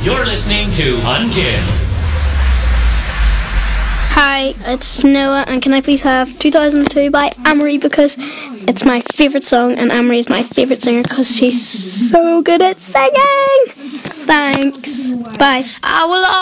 You're listening to Unkids. Hi, it's Noah, and can I please have 2002 by Amory, because it's my favourite song, and Amory is my favourite singer because she's so good at singing. Thanks. Bye. I will